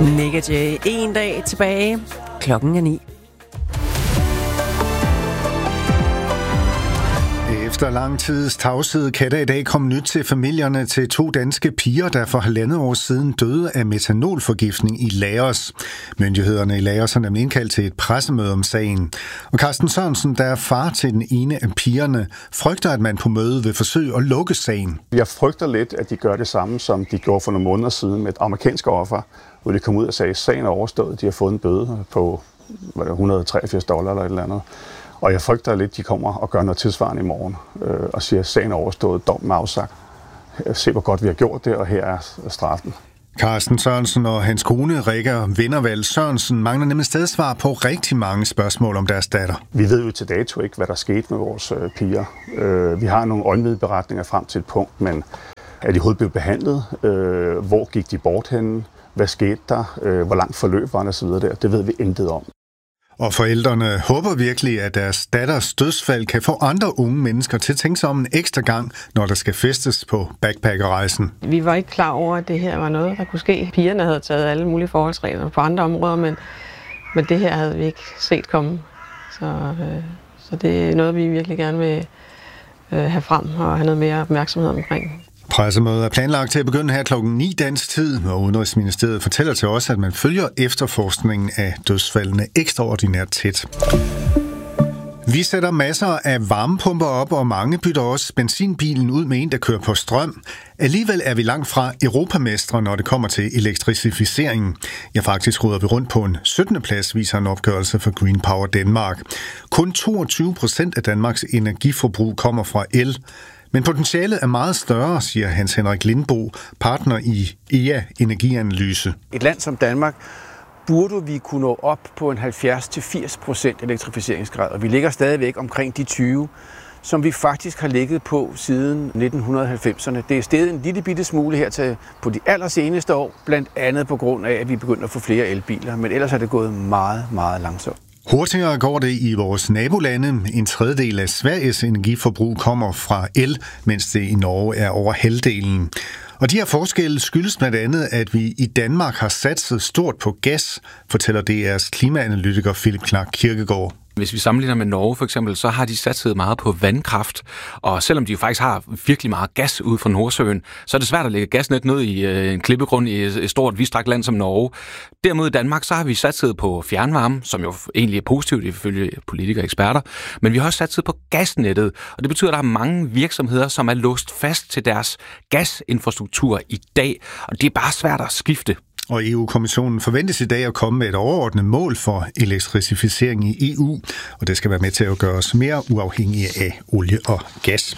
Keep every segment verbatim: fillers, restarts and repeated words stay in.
Nick og Jay, en dag tilbage. Klokken er ni. Efter lang tids tavshed kan der i dag komme nyt til familierne til to danske piger, der for halvandet år siden døde af metanolforgiftning i Laos. Myndighederne i Laos har nemlig indkaldt til et pressemøde om sagen. Og Carsten Sørensen, der er far til den ene af pigerne, frygter, at man på mødet vil forsøge at lukke sagen. Jeg frygter lidt, at de gør det samme, som de gjorde for nogle måneder siden med et amerikansk offer, hvor de kom ud og sagde, at sagen er overstået. De har fået en bøde på et hundrede og treogfirs dollar eller et eller andet. Og jeg frygter lidt, at de kommer og gør noget tilsvarende i morgen øh, og siger, at sagen er overstået, dommen er afsagt. Se, hvor godt vi har gjort det, og her er straffen. Carsten Sørensen og hans kone, Rikke Vindervald Sørensen, mangler nemlig stadig svar på rigtig mange spørgsmål om deres datter. Vi ved jo til dato ikke, hvad der skete med vores øh, piger. Øh, vi har nogle øjenvidneberetninger frem til et punkt, men er de overhovedet blevet behandlet? Øh, hvor gik de bort henne? Hvad skete der? Øh, hvor langt forløb var der osv. der? Det ved vi intet om. Og forældrene håber virkelig, at deres datters dødsfald kan få andre unge mennesker til at tænke sig om en ekstra gang, når der skal festes på backpackerrejsen. Vi var ikke klar over, at det her var noget, der kunne ske. Pigerne havde taget alle mulige forholdsregler på andre områder, men, men det her havde vi ikke set komme. Så, øh, så det er noget, vi virkelig gerne vil øh, have frem og have noget mere opmærksomhed omkring. Pressemødet er planlagt til at begynde her klokken ni dansk tid, og Udenrigsministeriet fortæller til os, at man følger efterforskningen af dødsfaldene ekstraordinært tæt. Vi sætter masser af varmepumper op, og mange bytter også benzinbilen ud med en, der kører på strøm. Alligevel er vi langt fra europamestre, når det kommer til elektrificeringen. Ja, faktisk ruder vi rundt på en syttende plads, viser en opgørelse fra Green Power Danmark. Kun toogtyve procent af Danmarks energiforbrug kommer fra el. Men potentialet er meget større, siger Hans Henrik Lindbo, partner i E A Energianalyse. Et land som Danmark burde vi kunne nå op på en halvfjerds til firs procent elektrificeringsgrad, og vi ligger stadigvæk omkring de tyve, som vi faktisk har ligget på siden nitten halvfemserne. Det er steget en lille bitte smule her til på de allerseneste år, blandt andet på grund af, at vi begynder at få flere elbiler, men ellers er det gået meget, meget langsomt. Hurtigere går det i vores nabolande. En tredjedel af Sveriges energiforbrug kommer fra el, mens det i Norge er over halvdelen. Og de her forskelle skyldes blandt andet, at vi i Danmark har satset stort på gas, fortæller D R's klimaanalytiker Philip Clark Kirkegaard. Hvis vi sammenligner med Norge for eksempel, så har de satset meget på vandkraft, og selvom de jo faktisk har virkelig meget gas ud fra Nordsøen, så er det svært at lægge gasnet ned i øh, en klippegrund i et stort, vidtstrakt land som Norge. Derimod i Danmark, så har vi satset på fjernvarme, som jo egentlig er positivt ifølge politikere og eksperter, men vi har også satset på gasnettet, og det betyder, at der er mange virksomheder, som er låst fast til deres gasinfrastruktur i dag, og det er bare svært at skifte. Og E U-kommissionen forventes i dag at komme med et overordnet mål for elektrificering i E U, og det skal være med til at gøre os mere uafhængige af olie og gas.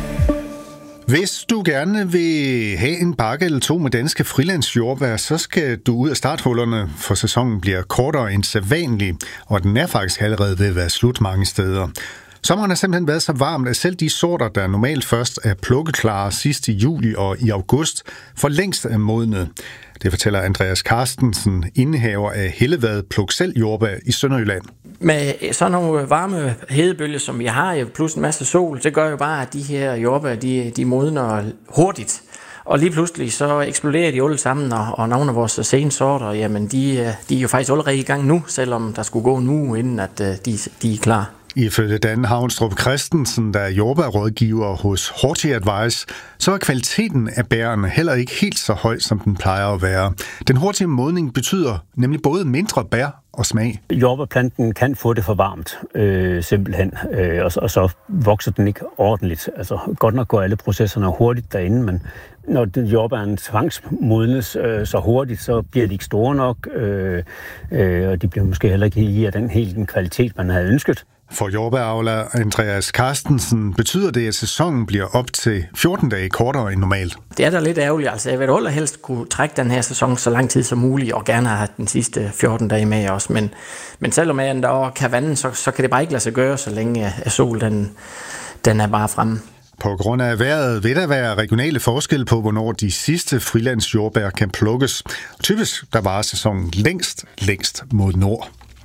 Hvis du gerne vil have en bakke eller to med danske frilandsjordbær, så skal du ud af starthullerne, for sæsonen bliver kortere end sædvanlig, og den er faktisk allerede ved at være slut mange steder. Sommeren har simpelthen været så varmt, at selv de sorter, der normalt først er plukkeklare sidst i juli og i august, for længst er modne. Det fortæller Andreas Carstensen, indehaver af Hellevad Pluk Selv Jordbær i Sønderjylland. Med sådan nogle varme hedebølger, som vi har, plus en masse sol, det gør jo bare, at de her jordbær, de, de modner hurtigt. Og lige pludselig så eksploderer de alle sammen, og, og nogle af vores sensorter, jamen de, de er jo faktisk allerede i gang nu, selvom der skulle gå en uge, inden at de, de er klar. Ifølge Dan Havnstrup Christensen, der er jordbærrådgiver hos Horti Advice, så er kvaliteten af bærene heller ikke helt så høj, som den plejer at være. Den hurtige modning betyder nemlig både mindre bær og smag. Jordbærplanten kan få det for varmt, øh, simpelthen, øh, og, og så vokser den ikke ordentligt. Altså godt nok går alle processerne hurtigt derinde, men når jordbæren tvangsmodnes øh, så hurtigt, så bliver de ikke store nok, øh, øh, og de bliver måske heller ikke i af den helt den kvalitet, man havde ønsket. For jordbæravler Andreas Carstensen betyder det, at sæsonen bliver op til fjorten dage kortere end normalt. Det er da lidt ærgerligt. Altså, jeg vil allerhelst kunne trække den her sæson så lang tid som muligt, og gerne have den sidste fjorten dage med os. Men, men selvom jeg endda kan vande, så, så kan det bare ikke lade sig gøre, så længe sol den, den er bare fremme. På grund af vejret vil der være regionale forskelle på, hvornår de sidste frilandsjordbær kan plukkes. Typisk der varer sæsonen længst, længst mod nord.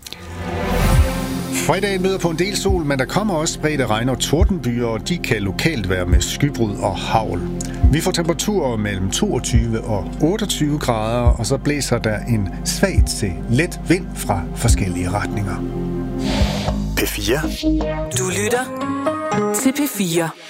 Fredagen møder på en del sol, men der kommer også spredte regn og tordenbyer, og de kan lokalt være med skybrud og hagl. Vi får temperaturer mellem toogtyve og otteogtyve grader, og så blæser der en svag til let vind fra forskellige retninger. P fire. Du lytter til P fire.